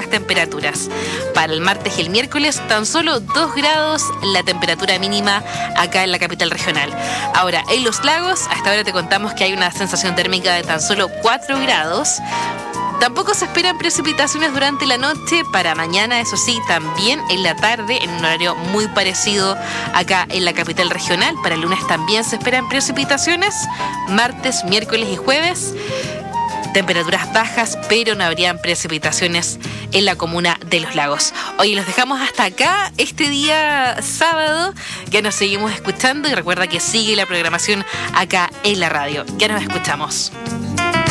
las temperaturas. Para el martes y el miércoles, tan solo 2 grados la temperatura mínima acá en la capital regional. Ahora, en Los Lagos, hasta ahora te contamos que hay una sensación térmica de tan solo 4 grados. Tampoco se esperan precipitaciones durante la noche. Para mañana, eso sí, también en la tarde, en un horario muy parecido acá en la capital regional. Para el lunes también se esperan precipitaciones. Martes, miércoles y jueves, temperaturas bajas, pero no habrían precipitaciones en la comuna de Los Lagos. Oye, los dejamos hasta acá este día sábado. Ya nos seguimos escuchando y recuerda que sigue la programación acá en la radio. Ya nos escuchamos.